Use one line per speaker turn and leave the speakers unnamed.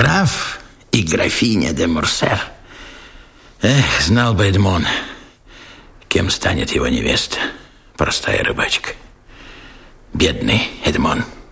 Граф и графиня де Морсер. Эх, знал бы Эдмон, кем станет его невеста, простая рыбачка. Бедный Эдмон.